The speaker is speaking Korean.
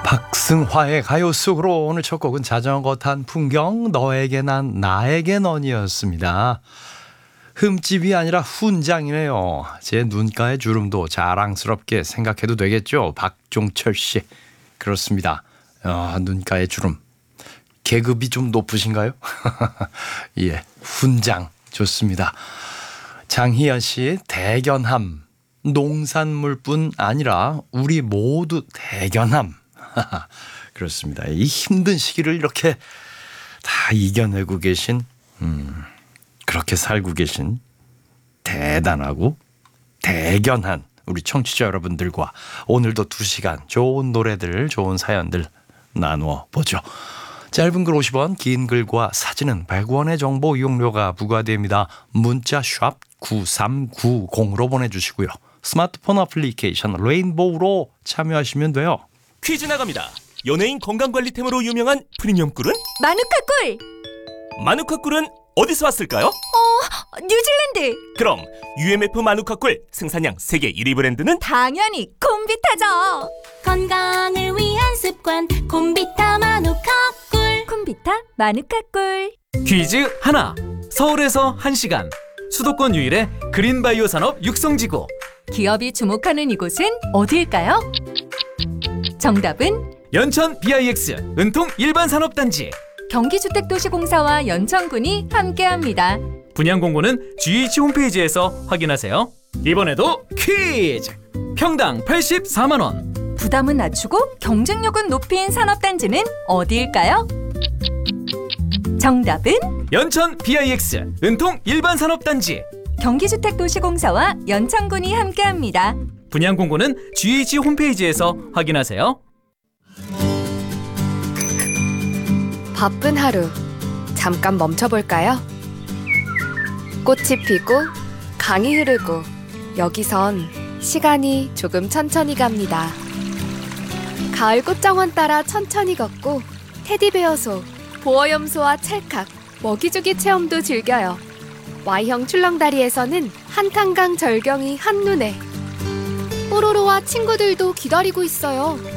박승화의 가요 속으로 오늘 첫 곡은 자전거 탄 풍경 너에게 난 나에게 넌이었습니다. 흠집이 아니라 훈장이네요. 제 눈가의 주름도 자랑스럽게 생각해도 되겠죠. 박종철 씨. 그렇습니다. 눈가의 주름. 계급이 좀 높으신가요? 예, 훈장 좋습니다. 장희연 씨 대견함. 농산물뿐 아니라 우리 모두 대견함. 그렇습니다. 이 힘든 시기를 이렇게 다 이겨내고 계신 그렇게 살고 계신 대단하고 대견한 우리 청취자 여러분들과 오늘도 2시간 좋은 노래들 좋은 사연들 나누어 보죠. 짧은 글 50원 긴 글과 사진은 100원의 정보 이용료가 부과됩니다. 문자 샵 9390으로 보내주시고요. 스마트폰 어플리케이션 레인보우로 참여하시면 돼요. 퀴즈 나갑니다. 연예인 건강관리템으로 유명한 프리미엄 꿀은? 마누카 꿀! 마누카 꿀은 어디서 왔을까요? 뉴질랜드! 그럼 UMF 마누카 꿀 생산량 세계 1위 브랜드는? 당연히 콤비타죠! 건강을 위한 습관 콤비타 마누카 꿀. 콤비타 마누카 꿀. 퀴즈 하나. 서울에서 1시간 수도권 유일의 그린바이오 산업 육성지구. 기업이 주목하는 이곳은 어디일까요? 정답은 연천 BIX 은통 일반산업단지. 경기주택도시공사와 연천군이 함께합니다. 분양 공고는 GH 홈페이지에서 확인하세요. 이번에도 퀴즈! 평당 84만 원. 부담은 낮추고 경쟁력은 높인 산업단지는 어디일까요? 정답은 연천 BIX 은통 일반산업단지. 경기주택도시공사와 연천군이 함께합니다. 분양 공고는 GH 홈페이지에서 확인하세요. 바쁜 하루, 잠깐 멈춰볼까요? 꽃이 피고 강이 흐르고 여기선 시간이 조금 천천히 갑니다. 가을 꽃정원 따라 천천히 걷고 테디베어 소, 보어염소와 찰칵, 먹이주기 체험도 즐겨요. Y형 출렁다리에서는 한탄강 절경이 한눈에. 뽀로로와 친구들도 기다리고 있어요.